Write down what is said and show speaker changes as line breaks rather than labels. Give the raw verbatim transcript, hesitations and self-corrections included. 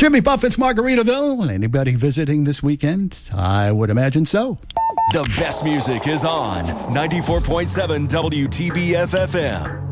Jimmy Buffett's Margaritaville. Anybody visiting this weekend? I would imagine so.
The best music is on ninety-four point seven W T B F F M.